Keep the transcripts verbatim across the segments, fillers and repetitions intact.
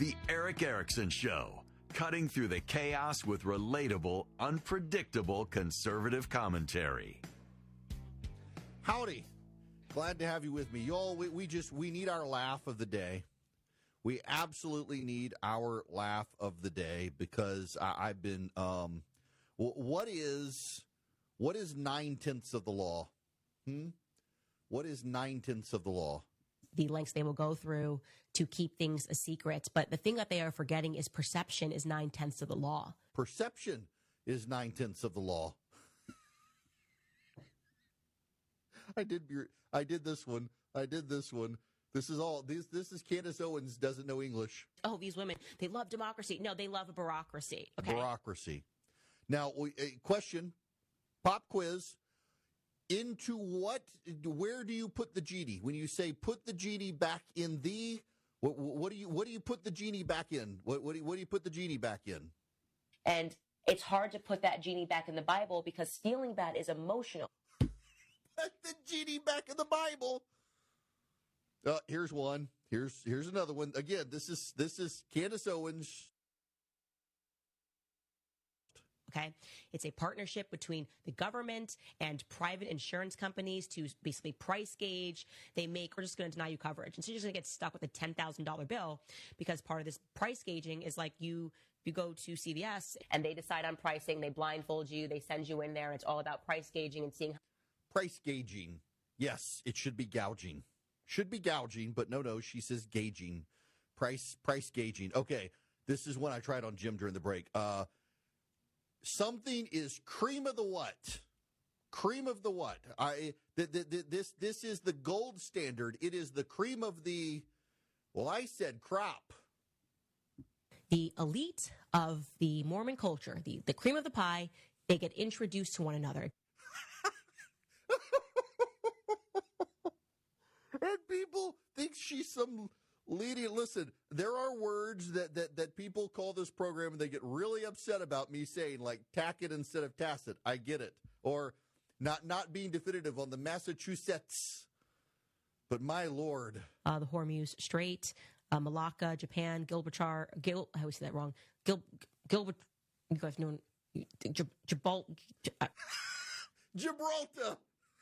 The Eric Erickson Show, cutting through the chaos with relatable, unpredictable conservative commentary. Howdy. Glad to have you with me. Y'all, we, we just, we need our laugh of the day. We absolutely need our laugh of the day because I, I've been, um, what is, what is nine-tenths of the law? Hmm? What is nine-tenths of the law? The lengths they will go through to keep things a secret. But the thing that they are forgetting is perception is nine-tenths of the law. Perception is nine-tenths of the law. I did I did this one. I did this one. This is all, this, this is Candace Owens doesn't know English. Oh, these women, they love democracy. No, they love a bureaucracy. Okay? Bureaucracy. Now, a question, pop quiz. Into what, where do you put the genie? When you say put the genie back in the, what, what do you what do you put the genie back in? What, what, do you, what do you put the genie back in? And it's hard to put that genie back in the Bible because stealing that is emotional. Put the genie back in the Bible. Uh, here's one. Here's here's another one. Again, this is this is Candace Owens. Okay. It's a partnership between the government and private insurance companies to basically price gauge. They make, we're just going to deny you coverage. And so you're just going to get stuck with a ten thousand dollars bill because part of this price gauging is like you, you go to C V S and they decide on pricing. They blindfold you. They send you in there. And it's all about price gauging and seeing. Price gauging. Yes, it should be gouging. Should be gouging, but no, no, she says gauging. Price, price gauging. Okay. This is one I tried on Jim during the break. Uh, Something is cream of the what? Cream of the what? I th- th- th- this this is the gold standard. It is the cream of the, well, I said crop. The elite of the Mormon culture, the, the cream of the pie, they get introduced to one another. And people think she's some lady. Listen, there are words that, that, that people call this program and they get really upset about me saying, like tack it instead of tacit. I get it. Or not not being definitive on the Massachusetts. But my Lord. Uh, the Hormuz Strait, uh, Malacca, Japan, Gibraltar, Gil, I always say that wrong. Gil, Gilbert, you guys know, Gibraltar. Uh, Gibraltar.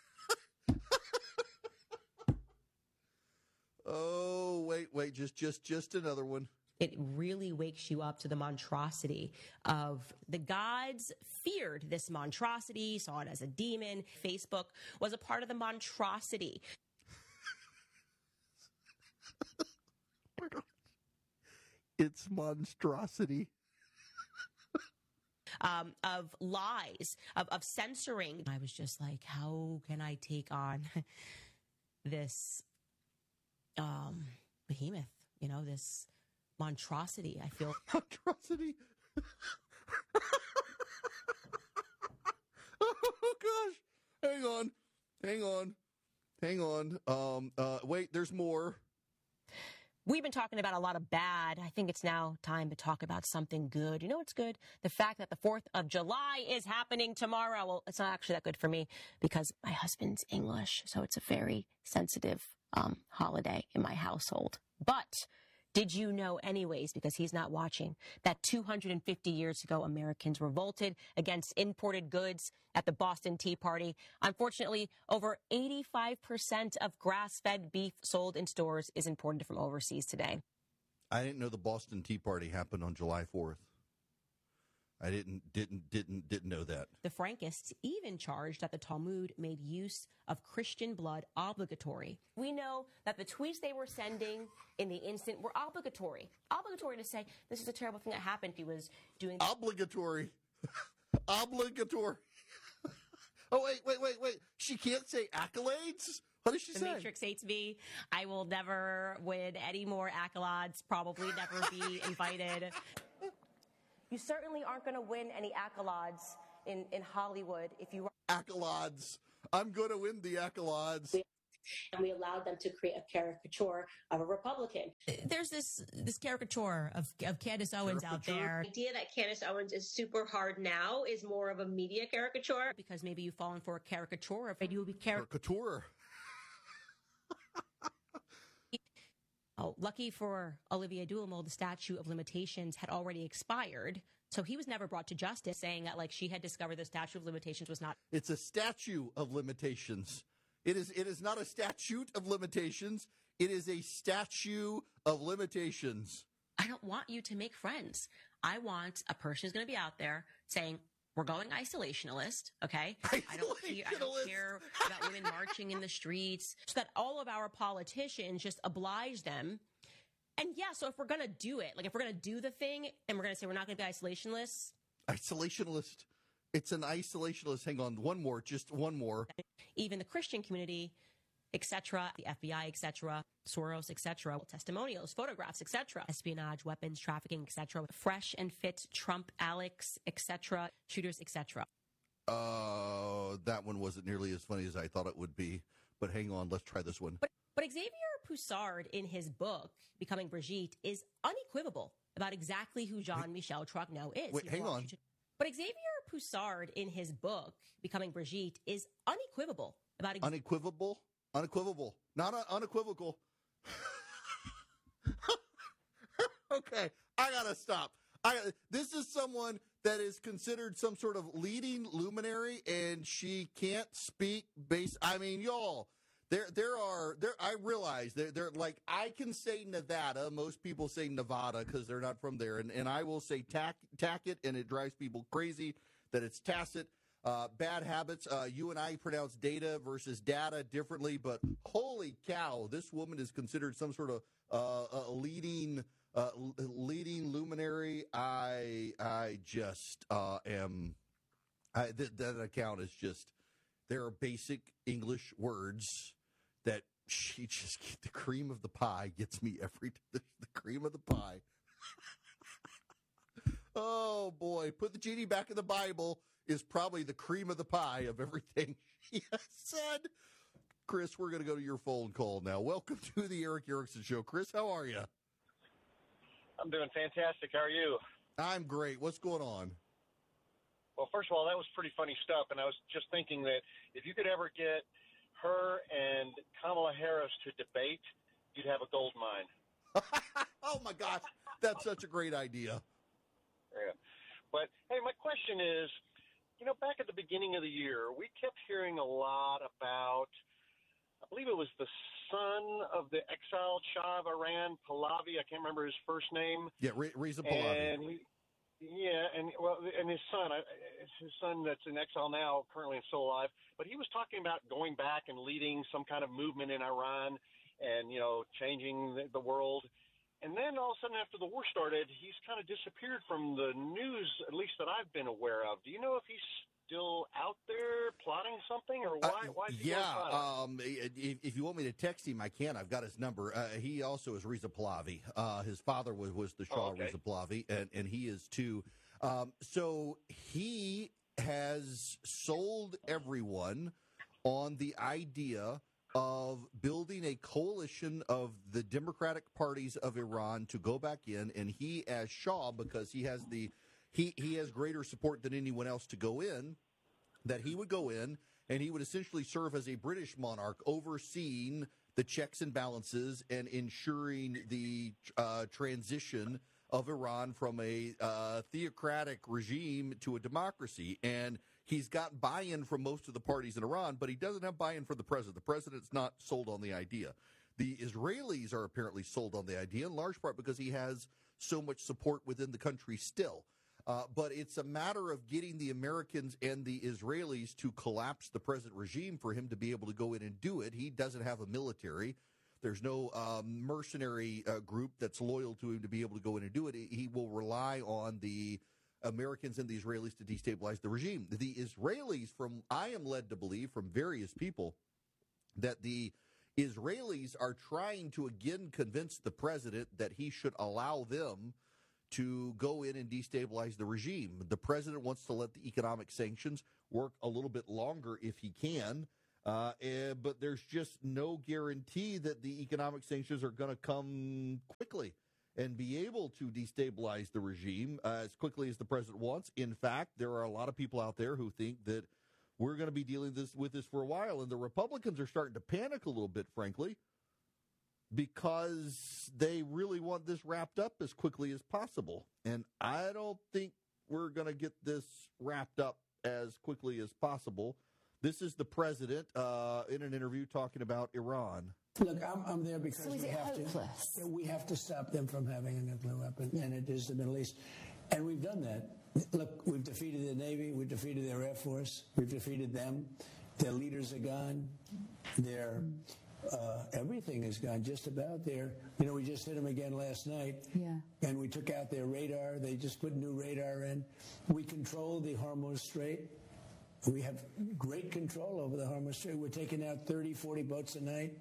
Oh, wait, wait, just just just another one. It really wakes you up to the monstrosity of the gods feared this monstrosity, saw it as a demon. Facebook was a part of the monstrosity. It's monstrosity. Um, of lies, of, of censoring. I was just like, how can I take on this um, behemoth, you know, this monstrosity? I feel monstrosity. Oh gosh, hang on, hang on, hang on. Um, uh, wait, there's more. We've been talking about a lot of bad. I think it's now time to talk about something good. You know what's good? The fact that the fourth of July is happening tomorrow. Well, it's not actually that good for me because my husband's English, so it's a very sensitive um, holiday in my household. But did you know anyways, because he's not watching, that two hundred fifty years ago, Americans revolted against imported goods at the Boston Tea Party? Unfortunately, over eighty-five percent of grass-fed beef sold in stores is imported from overseas today. I didn't know the Boston Tea Party happened on July fourth. I didn't, didn't, didn't, didn't know that. The Frankists even charged that the Talmud made use of Christian blood obligatory. We know that the tweets they were sending in the instant were obligatory. Obligatory to say, this is a terrible thing that happened. He was doing... Obligatory. Obligatory. Oh, wait, wait, wait, wait. She can't say accolades? What does she the say? Matrix hates me. I will never win any more accolades, probably never be invited. You certainly aren't going to win any accolades in, in Hollywood if you... Accolades. I'm going to win the accolades. And we allowed them to create a caricature of a Republican. There's this this caricature of, of Candace Owens out there. The idea that Candace Owens is super hard now is more of a media caricature. Because maybe you've fallen for a caricature. If you will be caric- Caricature. Oh, lucky for Olivier Duhamel, the statute of limitations had already expired. So he was never brought to justice, saying that like she had discovered the statute of limitations was not. It's a statute of limitations. It is it is not a statute of limitations. It is a statute of limitations. I don't want you to make friends. I want a person who's going to be out there saying, we're going isolationalist, okay? I don't, care, I don't care about women marching in the streets, so that all of our politicians just oblige them. And yeah, so if we're going to do it, like if we're going to do the thing and we're going to say we're not going to be isolationists. Isolationalist. It's an isolationalist. Hang on, one more, just one more. Even the Christian community, et cetera, the F B I, et cetera, Soros, et cetera, testimonials, photographs, et cetera, espionage, weapons, trafficking, et cetera, fresh and fit Trump, Alex, et cetera, shooters, et cetera. Uh, that one wasn't nearly as funny as I thought it would be. But hang on, let's try this one. But, but Xavier Poussard, in his book, Becoming Brigitte, is unequivocal about exactly who Jean-Michel Trogneau is. Wait, hang on. To, but Xavier Poussard, in his book, Becoming Brigitte, is unequivocal about... Ex- unequivocal? Unequivocal. Not uh, unequivocal. Okay, I gotta stop. I This is someone that is considered some sort of leading luminary, and she can't speak base. I mean, y'all, there there are there. I realize they're, they're like I can say Nevada. Most people say Nevada because they're not from there, and and I will say tack tack it, and it drives people crazy that it's tacit. Uh, bad habits. Uh, you and I pronounce data versus data differently, but holy cow, this woman is considered some sort of uh, a leading uh, leading luminary. I I just uh, am. I, th- that account is just. There are basic English words that she just the cream of the pie gets me every the, the cream of the pie. Oh boy, put the genie back in the Bible. Is probably the cream of the pie of everything she has said. Chris, we're going to go to your phone call now. Welcome to the Erick Erickson Show. Chris, how are you? I'm doing fantastic. How are you? I'm great. What's going on? Well, first of all, that was pretty funny stuff, and I was just thinking that if you could ever get her and Kamala Harris to debate, you'd have a gold mine. Oh, my gosh. That's such a great idea. Yeah. But, hey, my question is, you know, back at the beginning of the year, we kept hearing a lot about, I believe it was the son of the exiled Shah of Iran, Pahlavi. I can't remember his first name. Yeah, Re- Reza Pahlavi. And he, yeah, and well, and his son, his son that's in exile now, currently still alive. But he was talking about going back and leading some kind of movement in Iran, and you know, changing the, the world. And then all of a sudden, after the war started, he's kind of disappeared from the news, at least that I've been aware of. Do you know if he's still out there plotting something, or why? Uh, why is he yeah, um, if, if you want me to text him, I can. I've got his number. Uh, he also is Reza Pahlavi. Uh, his father was, was the Shah, oh, okay. Reza Pahlavi, and, and he is too. Um, so he has sold everyone on the idea of building a coalition of the Democratic parties of Iran to go back in, and he as Shah, because he has the he he has greater support than anyone else to go in, that he would go in and he would essentially serve as a British monarch, overseeing the checks and balances and ensuring the uh, transition of Iran from a uh, theocratic regime to a democracy. And he's got buy-in from most of the parties in Iran, but he doesn't have buy-in from the president. The president's not sold on the idea. The Israelis are apparently sold on the idea, in large part because he has so much support within the country still. Uh, but it's a matter of getting the Americans and the Israelis to collapse the present regime for him to be able to go in and do it. He doesn't have a military. There's no um, mercenary uh, group that's loyal to him to be able to go in and do it. He will rely on the Americans and the Israelis to destabilize the regime. The Israelis, from I am led to believe from various people, that the Israelis are trying to again convince the president that he should allow them to go in and destabilize the regime. The president wants to let the economic sanctions work a little bit longer if he can, uh, and, but there's just no guarantee that the economic sanctions are going to come quickly and be able to destabilize the regime uh, as quickly as the president wants. In fact, there are a lot of people out there who think that we're going to be dealing this with this for a while, and the Republicans are starting to panic a little bit, frankly. because they really want this wrapped up as quickly as possible. And I don't think we're going to get this wrapped up as quickly as possible. This is the president uh, in an interview talking about Iran. Look, I'm, I'm there because so is we it have hopeless? to. We have to stop them from having a nuclear weapon, and it is the Middle East, and we've done that. Look, we've defeated the Navy, we've defeated their Air Force, we've defeated them. Their leaders are gone. Their uh, everything is gone. Just about there. You know, we just hit them again last night. Yeah. And we took out their radar. They just put new radar in. We control the Hormuz Strait. We have great control over the Hormuz Strait. We're taking out thirty, forty boats a night.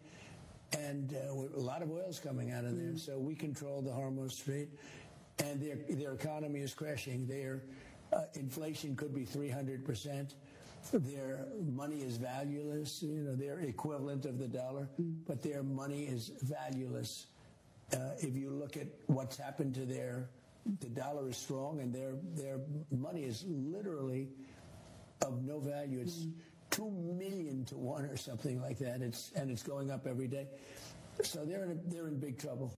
And uh, a lot of oil's coming out of there. Mm. So we control the Hormuz Strait. And their, their economy is crashing. Their uh, inflation could be three hundred percent. Their money is valueless. You know, they're equivalent of the dollar. Mm. But their money is valueless. Uh, if you look at what's happened to their, the dollar is strong, and their their money is literally of no value. It's mm. two million to one or something like that. It's and it's going up every day. So they're in a, they're in big trouble.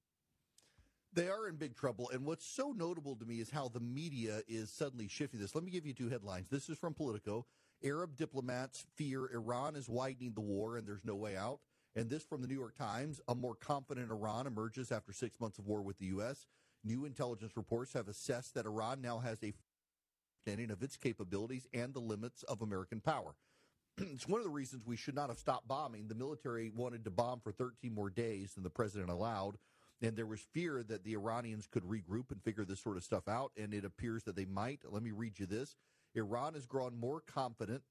They are in big trouble. And what's so notable to me is how the media is suddenly shifting this. Let me give you two headlines. This is from Politico. Arab diplomats fear Iran is widening the war and there's no way out. And this from the New York Times. A more confident Iran emerges after six months of war with the U S. New intelligence reports have assessed that Iran now has a understanding of its capabilities and the limits of American power. It's one of the reasons we should not have stopped bombing. The military wanted to bomb for thirteen more days than the president allowed. And there was fear that the Iranians could regroup and figure this sort of stuff out, and it appears that they might. Let me read you this. Iran has grown more confident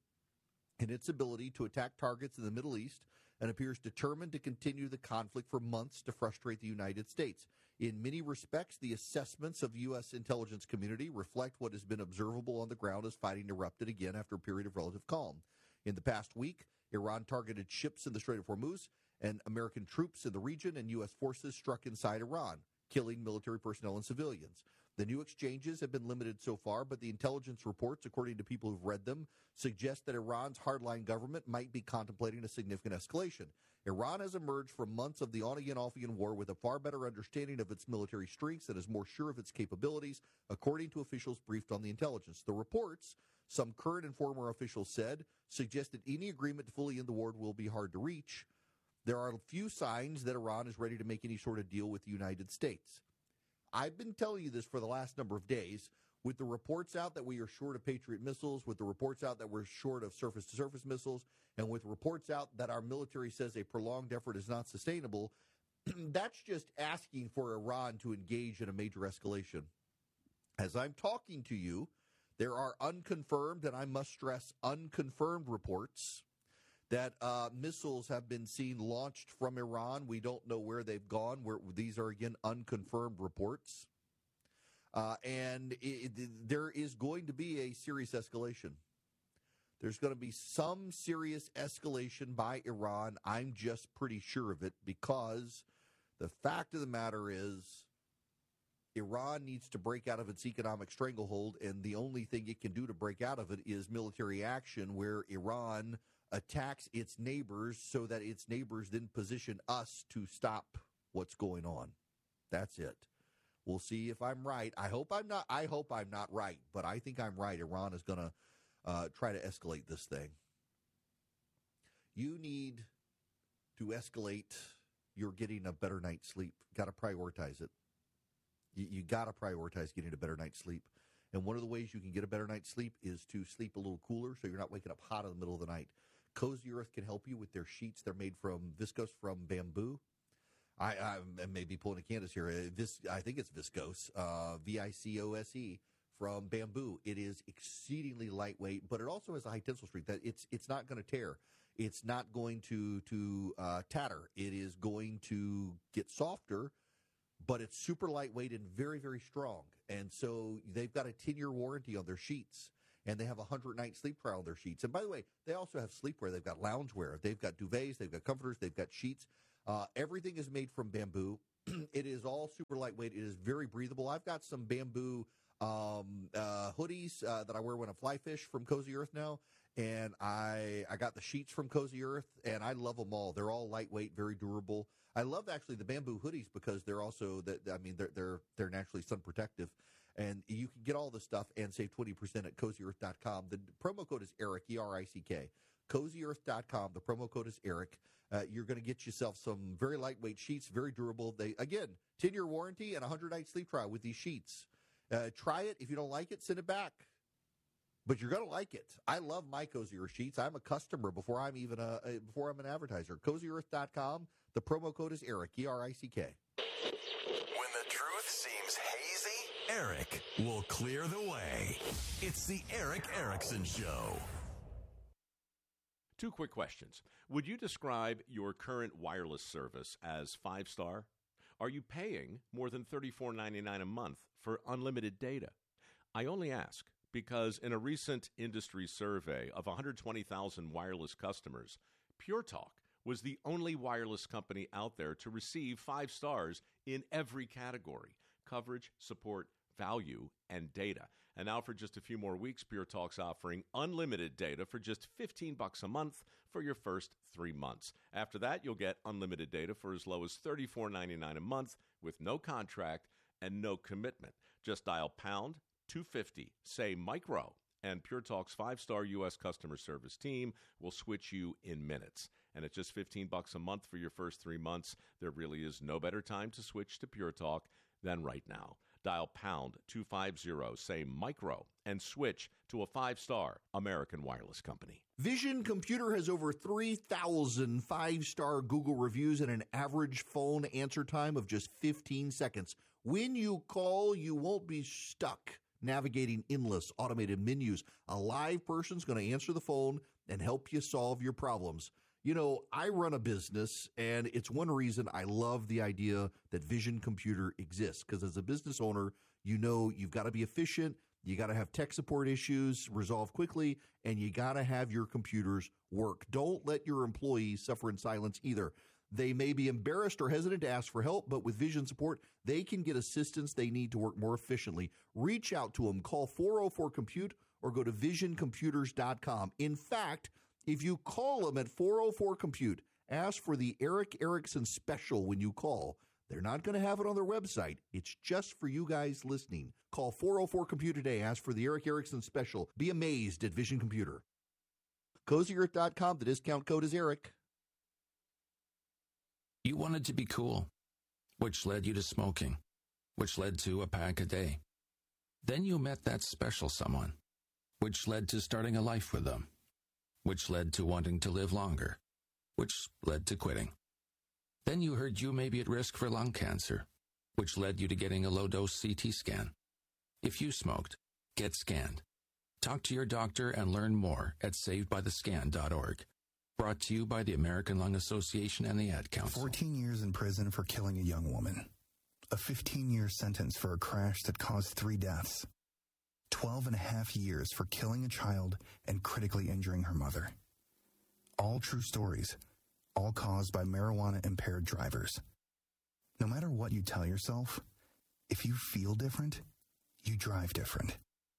in its ability to attack targets in the Middle East and appears determined to continue the conflict for months to frustrate the United States. In many respects, the assessments of the U S intelligence community reflect what has been observable on the ground as fighting erupted again after a period of relative calm. In the past week, Iran targeted ships in the Strait of Hormuz, and American troops in the region and U S forces struck inside Iran, killing military personnel and civilians. The new exchanges have been limited so far, but the intelligence reports, according to people who've read them, suggest that Iran's hardline government might be contemplating a significant escalation. Iran has emerged from months of the on-again, off-again war with a far better understanding of its military strengths and is more sure of its capabilities, according to officials briefed on the intelligence. The reports, some current and former officials said, suggest that any agreement to fully end the war will be hard to reach. There are few signs that Iran is ready to make any sort of deal with the United States. I've been telling you this for the last number of days. With the reports out that we are short of Patriot missiles, with the reports out that we're short of surface-to-surface missiles, and with reports out that our military says a prolonged effort is not sustainable, that's just asking for Iran to engage in a major escalation. As I'm talking to you, there are unconfirmed, and I must stress unconfirmed reports that uh, missiles have been seen launched from Iran. We don't know where they've gone. Where, these are, again, unconfirmed reports. Uh, and it, it, there is going to be a serious escalation. There's going to be some serious escalation by Iran. I'm just pretty sure of it because the fact of the matter is Iran needs to break out of its economic stranglehold, and the only thing it can do to break out of it is military action where Iran attacks its neighbors so that its neighbors then position us to stop what's going on. That's it. We'll see if I'm right. I hope I'm not. I hope I'm not right, but I think I'm right. Iran is going to uh, try to escalate this thing. You need to escalate your getting a better night's sleep. Got to prioritize it. You, you got to prioritize getting a better night's sleep. And one of the ways you can get a better night's sleep is to sleep a little cooler so you're not waking up hot in the middle of the night. Cozy Earth can help you with their sheets. They're made from viscose from bamboo. I, I may be pulling a Candace here. Vis, I think it's viscose, uh, V I C O S E, from bamboo. It is exceedingly lightweight, but it also has a high tensile strength. That it's it's not going to tear. It's not going to to uh, tatter. It is going to get softer, but it's super lightweight and very, very strong. And so they've got a ten-year warranty on their sheets. And they have a hundred-night sleep trial on their sheets. And by the way, they also have sleepwear. They've got loungewear. They've got duvets. They've got comforters. They've got sheets. Uh, everything is made from bamboo. It is all super lightweight. It is very breathable. I've got some bamboo um, uh, hoodies uh, that I wear when I fly fish from Cozy Earth now. And I I got the sheets from Cozy Earth, and I love them all. They're all lightweight, very durable. I love actually the bamboo hoodies because they're also that I mean they're they're they're naturally sun protective, and you can get all this stuff and save twenty percent at cozy earth dot com. The promo code is Eric, E R I C K. cozy earth dot com. The promo code is Eric. Uh, you're going to get yourself some very lightweight sheets, very durable. They again ten year warranty and a hundred night sleep trial with these sheets. Uh, try it. If you don't like it, send it back. But you're going to like it. I love my Cozy Earth sheets. I'm a customer before I'm even a, a before I'm an advertiser. cozy earth dot com. The promo code is Eric, E R I C K. When the truth seems hazy, Eric will clear the way. It's the Eric Erickson Show. Two quick questions. Would you describe your current wireless service as five-star? Are you paying more than thirty-four ninety-nine a month for unlimited data? I only ask because in a recent industry survey of one hundred twenty thousand wireless customers, Pure Talk was the only wireless company out there to receive five stars in every category: coverage, support, value, and data. And now for just a few more weeks, Pure Talk's offering unlimited data for just fifteen bucks a month for your first three months. After that, you'll get unlimited data for as low as thirty-four ninety-nine a month with no contract and no commitment. Just dial pound two fifty, say micro, and Pure Talk's five-star U S customer service team will switch you in minutes. And at just fifteen bucks a month for your first three months, there really is no better time to switch to Pure Talk than right now. Dial pound two fifty, say micro, and switch to a five-star American wireless company. Vision Computer has over three thousand five-star Google reviews and an average phone answer time of just fifteen seconds. When you call, you won't be stuck navigating endless automated menus. A live person's going to answer the phone and help you solve your problems. You know, I run a business, and it's one reason I love the idea that Vision Computer exists, because as a business owner, you know you've got to be efficient, you got to have tech support issues resolved quickly, and you got to have your computers work. Don't let your employees suffer in silence either. They may be embarrassed or hesitant to ask for help, but with Vision support, they can get assistance they need to work more efficiently. Reach out to them. Call four oh four compute or go to vision computers dot com. In fact, if you call them at four oh four compute, ask for the Eric Erickson special when you call. They're not going to have it on their website. It's just for you guys listening. Call four oh four compute today. Ask for the Eric Erickson special. Be amazed at Vision Computer. cozy earth dot com. The discount code is Eric. You wanted to be cool, which led you to smoking, which led to a pack a day. Then you met that special someone, which led to starting a life with them, which led to wanting to live longer, which led to quitting. Then you heard you may be at risk for lung cancer, which led you to getting a low-dose C T scan. If you smoked, get scanned. Talk to your doctor and learn more at saved by the scan dot org. Brought to you by the American Lung Association and the Ad Council. fourteen years in prison for killing a young woman. A fifteen-year sentence for a crash that caused three deaths. twelve and a half years for killing a child and critically injuring her mother. All true stories, all caused by marijuana-impaired drivers. No matter what you tell yourself, if you feel different, you drive different.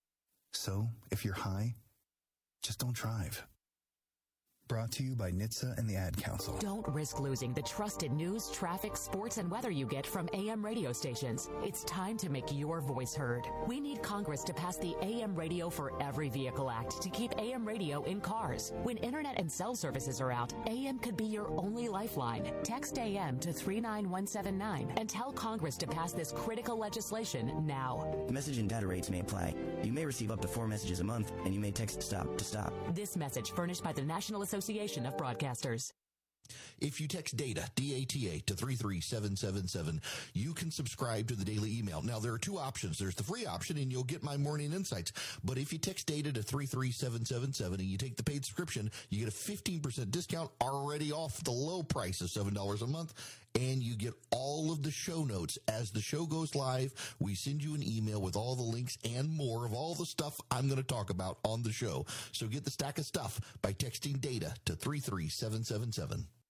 So, if you're high, just don't drive. Brought to you by N H T S A and the Ad Council. Don't risk losing the trusted news, traffic, sports, and weather you get from A M radio stations. It's time to make your voice heard. We need Congress to pass the A M Radio for Every Vehicle Act to keep A M radio in cars. When internet and cell services are out, A M could be your only lifeline. Text A M to three nine one seven nine and tell Congress to pass this critical legislation now. Message and data rates may apply. You may receive up to four messages a month, and you may text STOP to stop. This message furnished by the National Association of Broadcasters. If you text DATA, D A T A, to three three seven seven seven, you can subscribe to the daily email. Now, there are two options. There's the free option, and you'll get my morning insights. But if you text DATA to three three seven seven seven and you take the paid subscription, you get a fifteen percent discount already off the low price of seven dollars a month, and you get all of the show notes. As the show goes live, we send you an email with all the links and more of all the stuff I'm going to talk about on the show. So get the stack of stuff by texting DATA to three three seven seven seven.